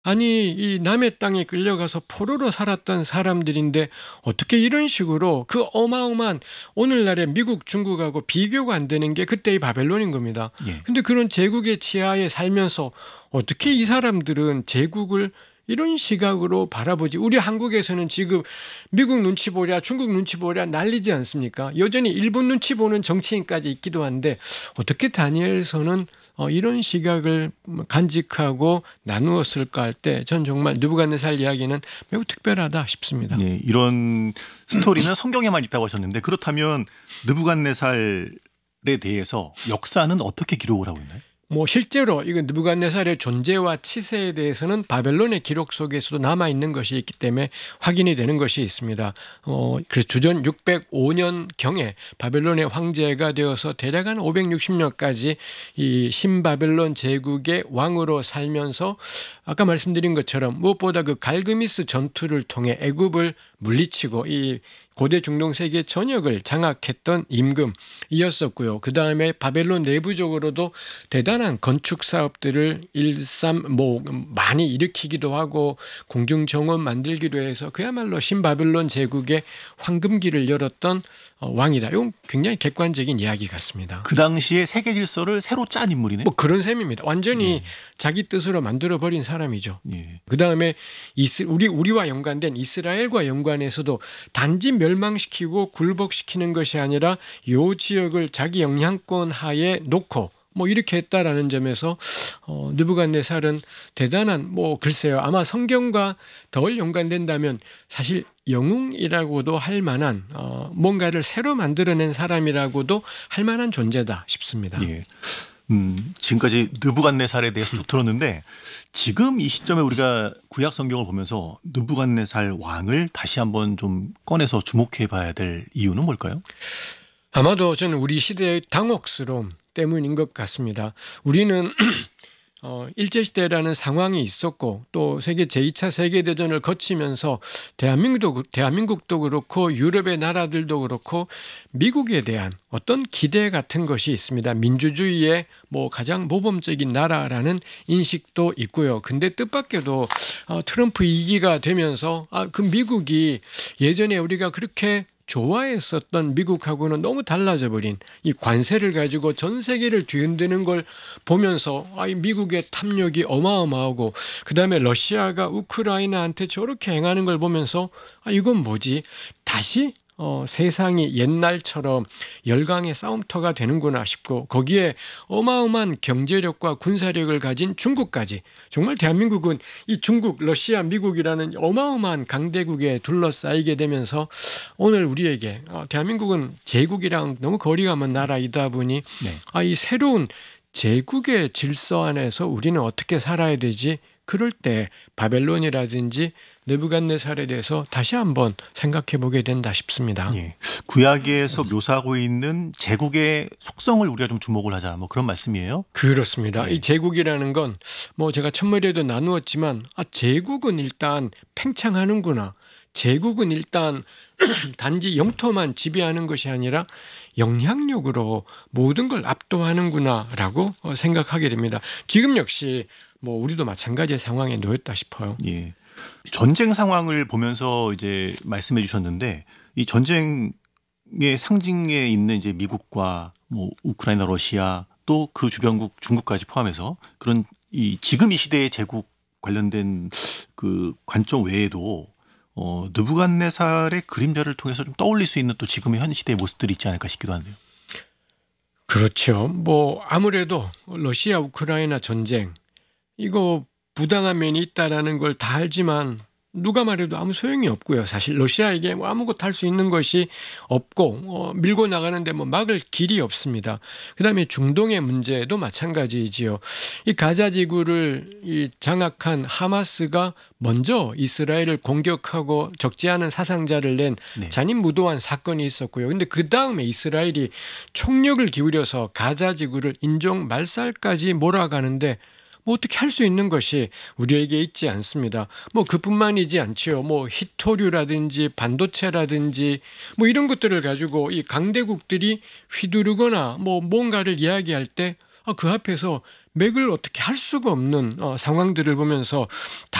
아니 이 남의 땅에 끌려가서 포로로 살았던 사람들인데 어떻게 이런 식으로 그 어마어마한 오늘날의 미국, 중국하고 비교가 안 되는 게 그때의 바벨론인 겁니다. 예. 근데 그런 제국의 치하에 살면서 어떻게 이 사람들은 제국을 이런 시각으로 바라보지? 우리 한국에서는 지금 미국 눈치 보랴, 중국 눈치 보랴 난리지 않습니까? 여전히 일본 눈치 보는 정치인까지 있기도 한데 어떻게 다니엘서는 이런 시각을 간직하고 나누었을까 할 때 전 정말 느부갓네살 이야기는 매우 특별하다 싶습니다. 예, 이런 스토리는 성경에만 있다고 하셨는데 그렇다면 느부갓네살에 대해서 역사는 어떻게 기록을 하고 있나요? 뭐 실제로 이건 느부갓네살의 존재와 치세에 대해서는 바벨론의 기록 속에서도 남아 있는 것이 있기 때문에 확인이 되는 것이 있습니다. 그래서 주전 605년 경에 바벨론의 황제가 되어서 대략 한 560년까지 이 신바벨론 제국의 왕으로 살면서 아까 말씀드린 것처럼 무엇보다 그 갈그미스 전투를 통해 애굽을 물리치고 이 고대 중동 세계 전역을 장악했던 임금이었었고요. 그 다음에 바벨론 내부적으로도 대단한 건축 사업들을 많이 일으키기도 하고 공중 정원 만들기도 해서 그야말로 신바벨론 제국의 황금기를 열었던 왕이다. 이건 굉장히 객관적인 이야기 같습니다. 그 당시에 세계 질서를 새로 짠 인물이네. 뭐 그런 셈입니다. 완전히 자기 뜻으로 만들어 버린 사람이죠. 예. 그 다음에 우리와 연관된 이스라엘과 연관해서도 단지 멸망시키고 굴복시키는 것이 아니라 요 지역을 자기 영향권 하에 놓고 뭐 이렇게 했다라는 점에서 느부갓네살은 대단한 글쎄요 아마 성경과 덜 연관된다면 사실 영웅이라고도 할 만한 뭔가를 새로 만들어낸 사람이라고도 할 만한 존재다 싶습니다. 예. 지금까지 느부갓네살에 대해서 쭉 들었는데 지금 이 시점에 우리가 구약 성경을 보면서 느부갓네살 왕을 다시 한번 좀 꺼내서 주목해 봐야 될 이유는 뭘까요? 아마도 저는 우리 시대의 당혹스러움 때문인 것 같습니다. 우리는 일제시대라는 상황이 있었고 또 세계 제2차 세계대전을 거치면서 대한민국도 그렇고 유럽의 나라들도 그렇고 미국에 대한 어떤 기대 같은 것이 있습니다. 민주주의의 가장 모범적인 나라라는 인식도 있고요. 근데 뜻밖에도 트럼프 2기가 되면서 그 미국이 예전에 우리가 그렇게 좋아했었던 미국하고는 너무 달라져 버린 이 관세를 가지고 전 세계를 뒤흔드는 걸 보면서 이 미국의 탐욕이 어마어마하고 그다음에 러시아가 우크라이나한테 저렇게 행하는 걸 보면서 이건 뭐지? 다시 세상이 옛날처럼 열강의 싸움터가 되는구나 싶고 거기에 어마어마한 경제력과 군사력을 가진 중국까지 정말 대한민국은 이 중국, 러시아, 미국이라는 어마어마한 강대국에 둘러싸이게 되면서 오늘 우리에게 대한민국은 제국이랑 너무 거리가 먼 나라이다 보니 이 새로운 제국의 질서 안에서 우리는 어떻게 살아야 되지? 그럴 때 바벨론이라든지 느부갓네살에 대해서 다시 한번 생각해 보게 된다 싶습니다. 예. 구약에서 묘사하고 있는 제국의 속성을 우리가 좀 주목을 하자 뭐 그런 말씀이에요? 그렇습니다. 이 제국이라는 건 제가 첫머리에도 나누었지만 제국은 일단 팽창하는구나. 제국은 일단 단지 영토만 지배하는 것이 아니라 영향력으로 모든 걸 압도하는구나라고 생각하게 됩니다. 지금 역시 우리도 마찬가지의 상황에 놓였다 싶어요. 예. 전쟁 상황을 보면서 이제 말씀해 주셨는데 이 전쟁의 상징에 있는 이제 미국과 우크라이나, 러시아 또 그 주변국 중국까지 포함해서 그런 지금 이 시대의 제국 관련된 그 관점 외에도 느부갓네살의 그림자를 통해서 좀 떠올릴 수 있는 또 지금의 현 시대의 모습들이 있지 않을까 싶기도 한데요. 그렇죠. 아무래도 러시아 우크라이나 전쟁 이거 부당한 면이 있다라는 걸 다 알지만 누가 말해도 아무 소용이 없고요. 사실 러시아에게 아무것도 할 수 있는 것이 없고 밀고 나가는데 막을 길이 없습니다. 그다음에 중동의 문제도 마찬가지이지요. 이 가자 지구를 장악한 하마스가 먼저 이스라엘을 공격하고 적지 않은 사상자를 낸 잔인무도한 사건이 있었고요. 근데 그 다음에 이스라엘이 총력을 기울여서 가자 지구를 인종 말살까지 몰아가는데 어떻게 할 수 있는 것이 우리에게 있지 않습니다. 그뿐만이지 않지요. 히토류라든지 반도체라든지 이런 것들을 가지고 이 강대국들이 휘두르거나 뭔가를 이야기할 때 그 앞에서 맥을 어떻게 할 수가 없는 상황들을 보면서